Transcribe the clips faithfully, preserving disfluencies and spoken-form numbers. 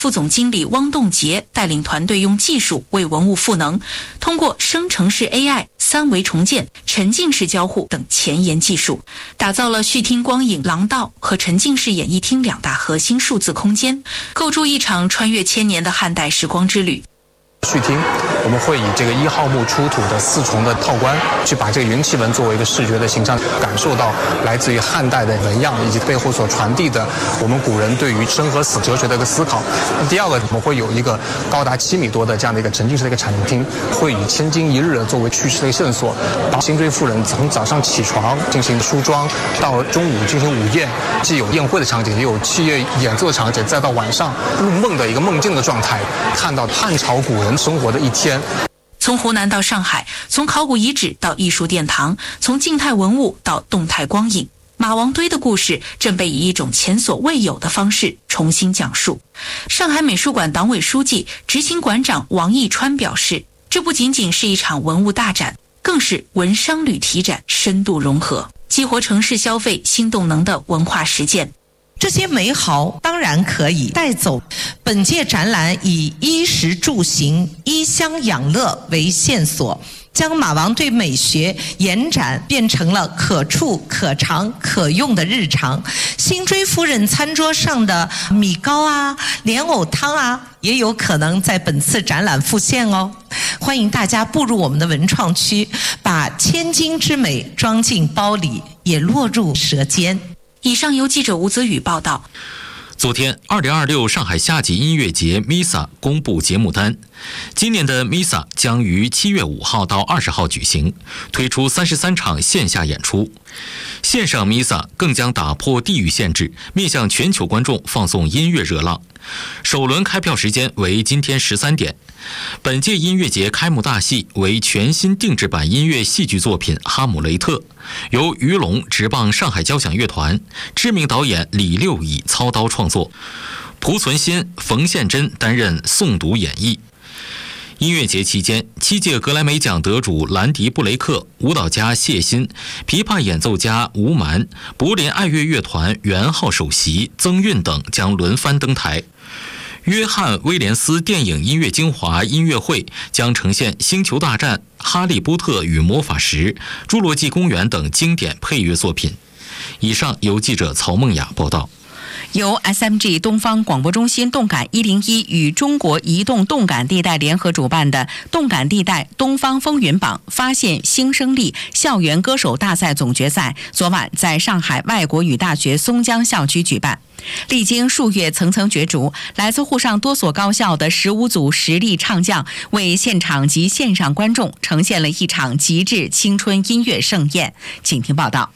副总经理汪栋杰带领团队用技术为文物赋能，通过生成式 A I、三维重建、沉浸式交互等前沿技术，打造了旭听光影廊道和沉浸式演艺厅两大核心数字空间，构筑一场穿越千年的汉代时光之旅。 旭听，我们会以这个一号墓出土的四重的套棺，去把这个云气纹作为一个视觉的形象，感受到来自于汉代的纹样以及背后所传递的我们古人对于生和死哲学的一个思考。那第二个，我们会有一个高达七米多的这样的一个沉浸式的一个产品厅，会以千金一日作为趋势的一个线索，帮辛追夫人从早上起床进行梳妆，到中午进行午宴，既有宴会的场景，也有器乐演奏的场景，再到晚上入梦的一个梦境的状态，看到汉朝古人生活的一天。 从湖南到上海，从考古遗址到艺术殿堂，从静态文物到动态光影，马王堆的故事正被以一种前所未有的方式重新讲述。上海美术馆党委书记、执行馆长王义川表示，这不仅仅是一场文物大展，更是文商旅体展深度融合，激活城市消费新动能的文化实践。 这些美好当然可以带走。本届展览以衣食住行、衣香养乐为线索，将马王堆美学延展变成了可触、可尝、可用的日常。辛追夫人餐桌上的米糕啊、莲藕汤啊，也有可能在本次展览复现哦。欢迎大家步入我们的文创区，把千金之美装进包里，也落入舌尖。 以上由记者吴泽宇报道。 昨天，二零二六上海夏季音乐节 M I S A 公布节目单。今年的 M I S A 将于七月五号到二十号举行，推出三十三场线下演出。线上 M I S A 更将打破地域限制，面向全球观众放送音乐热浪。首轮开票时间为今天十三点。本届音乐节开幕大戏为全新定制版音乐戏剧作品《哈姆雷特》，由于龙执棒上海交响乐团，知名导演李六乙操刀创作，蒲存昕、冯宪珍担任诵读演绎。音乐节期间，七届格莱美奖得主兰迪·布雷克、舞蹈家谢欣、琵琶演奏家吴蛮、柏林爱乐乐团元号首席曾韵等将轮番登台。约翰·威廉斯电影音乐精华音乐会将呈现《星球大战》《哈利波特与魔法石》《侏罗纪公园》等经典配乐作品。以上由记者曹梦雅报道。 由 S M G 东方广播中心动感一零一与中国移动动感地带联合主办的动感地带东方风云榜发现新生力校园歌手大赛总决赛昨晚在上海外国语大学松江校区举办。历经数月层层角逐，来自沪上多所高校的十五组实力唱将为现场及线上观众呈现了一场极致青春音乐盛宴。请听报道。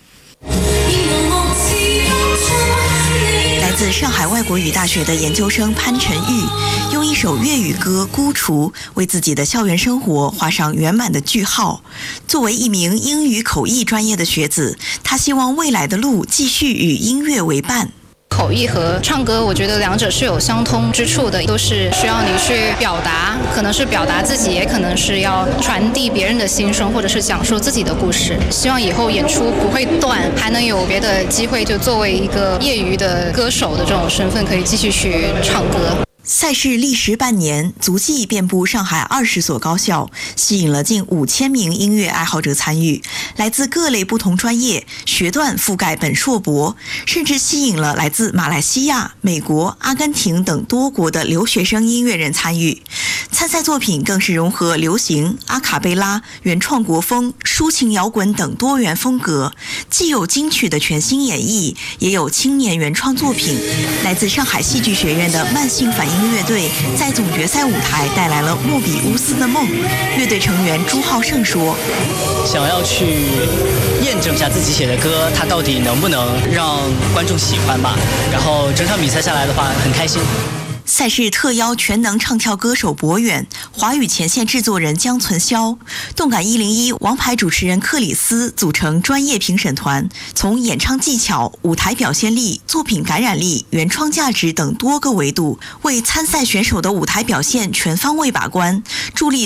来自上海外国语大学的研究生潘晨玉，用一首粤语歌《孤雏》为自己的校园生活画上圆满的句号。作为一名英语口译专业的学子，他希望未来的路继续与音乐为伴。 口译和唱歌，我觉得两者是有相通之处的，都是需要你去表达，可能是表达自己，也可能是要传递别人的心声，或者是讲述自己的故事。希望以后演出不会断，还能有别的机会，就作为一个业余的歌手的这种身份，可以继续去唱歌。 赛事历时半年，足迹遍布上海二十所高校，吸引了近五千名音乐爱好者参与，来自各类不同专业，学段覆盖本硕博，甚至吸引了来自马来西亚、美国、阿根廷等多国的留学生音乐人参与。参赛作品更是融合流行、阿卡贝拉、原创国风、抒情摇滚等多元风格，既有金曲的全新演绎，也有青年原创作品。来自上海戏剧学院的慢性反应乐队在总决赛舞台带来了莫比乌斯的梦。乐队成员朱浩胜说， 想要去验证一下自己写的歌它到底能不能让观众喜欢吧，然后整场比赛下来的话很开心。 赛事特邀全能唱跳歌手博远、华语前线制作人江存霄、动感一零一王牌主持人克里斯组成专业评审团，从演唱技巧、舞台表现力、作品感染力、原创价值等多个维度，为参赛选手的舞台表现全方位把关，助力